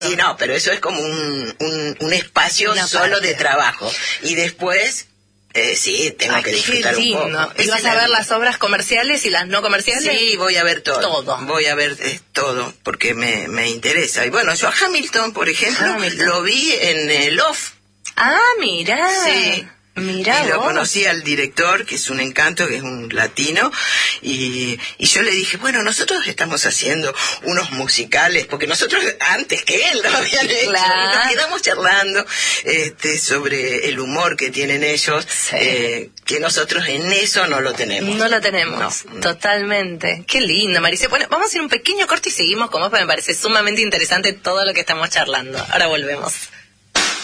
Y no, pero eso es como un espacio solo de trabajo. Y después, sí, tengo que disfrutar un poco. ¿Y vas a ver las obras comerciales y las no comerciales? Sí, voy a ver todo. Voy a ver todo, porque me interesa. Y bueno, yo a Hamilton, por ejemplo, lo vi en el Off. Ah, mirá. Sí. Mirá, y lo conocí al director, que es un encanto, que es un latino, y yo le dije, bueno, nosotros estamos haciendo unos musicales, porque nosotros antes que él lo habían hecho, y nos quedamos charlando sobre el humor que tienen ellos, que nosotros en eso no lo tenemos. No lo tenemos, totalmente. Qué lindo, Maricé. Bueno, vamos a hacer un pequeño corte y seguimos con vos, porque me parece sumamente interesante todo lo que estamos charlando. Ahora volvemos.